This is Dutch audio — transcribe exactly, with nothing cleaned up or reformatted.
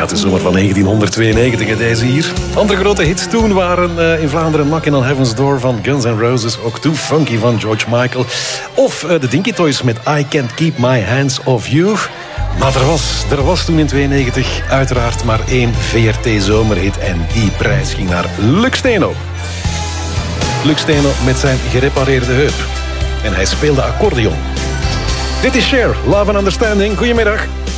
Ja, de zomer van negentienhonderdtweeënnegentig, hè, deze hier. Andere grote hits toen waren uh, in Vlaanderen Knockin' on Heaven's Door van Guns N' Roses, ook Too Funky van George Michael, of uh, de Dinky Toys met I Can't Keep My Hands Off You. Maar er was, er was toen in tweeënnegentig uiteraard maar één V R T-zomerhit en die prijs ging naar Luc Steno. Luc Steno met zijn gerepareerde heup. En hij speelde accordeon. Dit is Cher, Love and Understanding. Goedemiddag.